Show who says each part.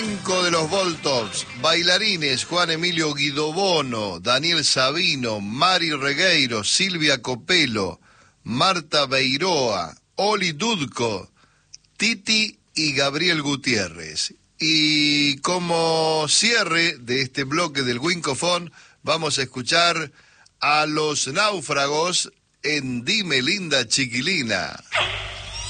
Speaker 1: elenco de los Voltops, bailarines Juan Emilio Guidobono, Daniel Sabino, Mari Regueiro, Silvia Copelo, Marta Beiroa, Oli Dudko, Titi y Gabriel Gutiérrez. Y como cierre de este bloque del Wincofón, vamos a escuchar a Los Náufragos en Dime Linda Chiquilina.